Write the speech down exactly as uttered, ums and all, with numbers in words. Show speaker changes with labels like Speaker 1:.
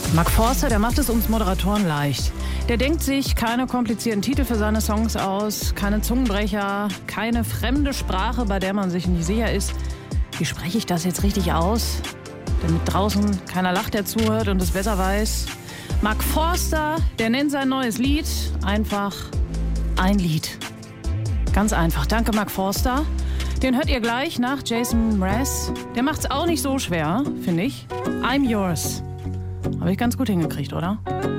Speaker 1: Mark Forster, der macht es uns Moderatoren leicht. Der denkt sich keine komplizierten Titel für seine Songs aus, keine Zungenbrecher, keine fremde Sprache, bei der man sich nicht sicher ist, wie spreche ich das jetzt richtig aus, damit draußen keiner lacht, der zuhört und es besser weiß. Mark Forster, der nennt sein neues Lied einfach ein Lied. Ganz einfach. Danke, Mark Forster. Den hört ihr gleich nach Jason Mraz. Der macht's auch nicht so schwer, finde ich. I'm Yours. Habe ich ganz gut hingekriegt, oder?